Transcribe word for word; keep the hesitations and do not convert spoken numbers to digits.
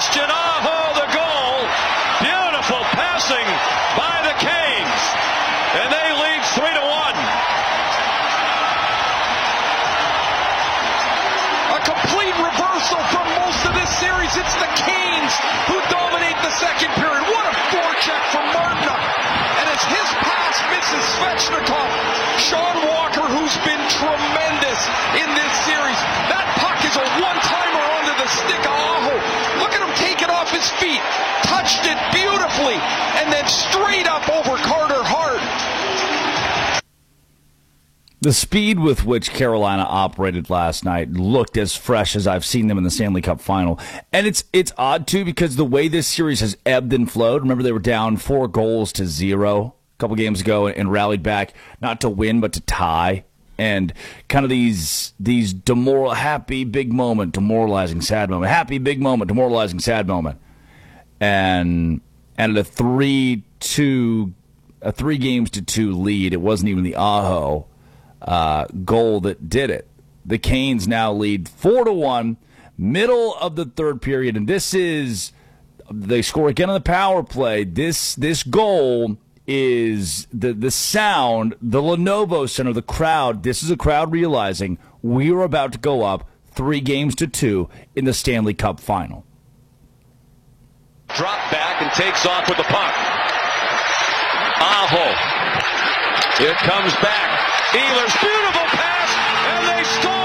Sebastian Aho, the goal. Beautiful passing by the Canes. And they lead three to one. A complete reversal from most of this series. It's the Canes who dominate the second period. What a forecheck from Martinook. And as his pass misses Svechnikov, Sean Walker, who's been tremendous in this series. That puck is a one-timer onto the stick of Aho. Look at him take it off his feet. Touched it beautifully. And then straight up over Carter Hart. The speed with which Carolina operated last night looked as fresh as I've seen them in the Stanley Cup final. And it's it's odd, too, because the way this series has ebbed and flowed. Remember, they were down four goals to zero a couple games ago and rallied back, not to win, but to tie. And kind of these these demoral, happy, big moment, demoralizing, sad moment. Happy, big moment, demoralizing, sad moment. And, and a three two, a three games to two lead. It wasn't even the Aho Uh, goal that did it. The Canes now lead four to one, middle of the third period, and this is they score again on the power play. This this goal is the the sound, the Lenovo Center, the crowd. This is a crowd realizing we are about to go up three games to two in the Stanley Cup final. Drop back and takes off with the puck. Aho. It comes back. Ehlers, beautiful pass, and they score!